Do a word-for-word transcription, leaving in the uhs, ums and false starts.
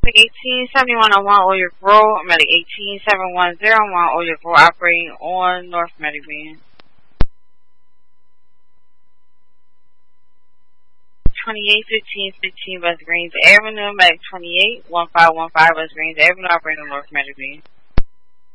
eighteen seventy-one oh one Oya Road, Medic eighteen seventy-one oh one Oya Road, operating on North Medic twenty-eight fifteen fifteen West Greens Avenue, Medic twenty-eight fifteen fifteen West Greens Avenue, operating on North Medic